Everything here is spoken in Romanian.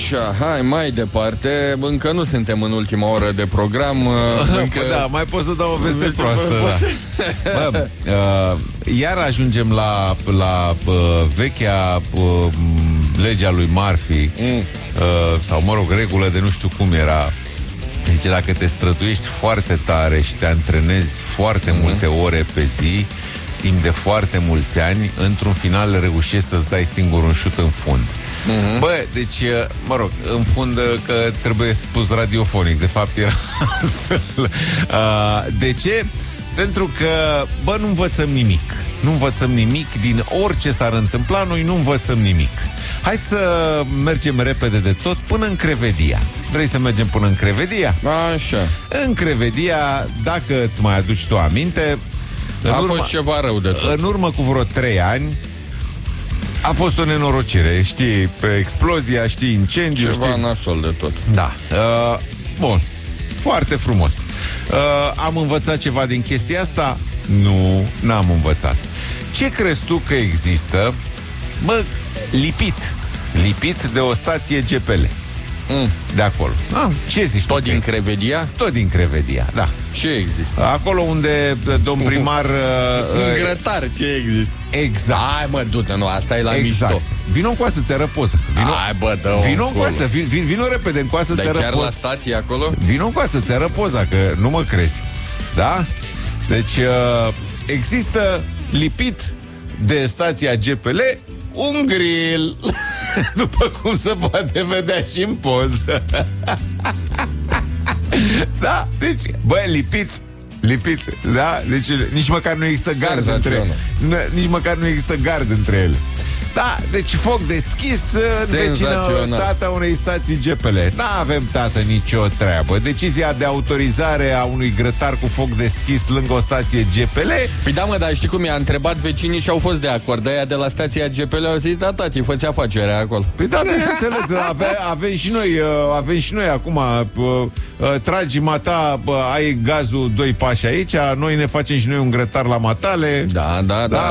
Așa, hai mai departe. Încă nu suntem în ultima oră de program. Încă... Da, mai pot să dau o veste proastă. Bă, iar ajungem la vechea legea lui Murphy, sau mă rog, regulă de nu știu cum era. Deci dacă te străduiești foarte tare și te antrenezi foarte multe ore pe zi, timp de foarte mulți ani, într-un final reușești să-ți dai singur un șut în fund. Bă, deci, mă rog, în fund că trebuie spus radiofonic, de fapt era de ce? Pentru că, bă, nu învățăm nimic. Nu învățăm nimic din orice s-ar întâmpla, noi nu învățăm nimic. Hai să mergem repede de tot până în Crevedia. Vrei să mergem până în Crevedia? Așa. În Crevedia, dacă îți mai aduci tu aminte, fost ceva rău de tot. În urmă cu vreo 3 ani a fost o nenorocire. Știi, pe explozia, știi, incendiu. Ceva nasol de tot. Da. Bun. Foarte frumos. Am învățat ceva din chestia asta? Nu, n-am învățat. Ce crezi tu că există? Mă, lipit de o stație GPL. De acolo. Ce zici? Tot din Crevedia? Tot din Crevedia, da. Ce există? Acolo unde domn primar... Un grătar, ce există? Exact. Hai mă, du-te, nu, asta e la mișto. Vino încoasă, ți arăt poză. Hai bă, dă-o. Vino încoasă, vino repede încoasă, ți arăt chiar la stație acolo? Vino încoasă, ți arăt poza, că nu mă crezi. Da? Deci există lipit de stația GPL un grill. După cum se poate vedea și în poză. Da? Deci, bă, lipit, da? Deci nici măcar nu există gard între ele. Nici măcar nu există gard între ele. Da, deci foc deschis în vecinătatea unei stații GPL. N-avem, tată, nicio treabă. Decizia de autorizare a unui grătar cu foc deschis lângă o stație GPL. Păi da, mă, dar știi cum i-a întrebat vecinii și au fost de acord. Aia de la stația GPL au zis, da, tati, fă-ți afacerea acolo. Păi da, bineînțeles, avem și noi acum, tragi mata, ai gazul 2 pași aici, noi ne facem și noi un grătar la matale. Da.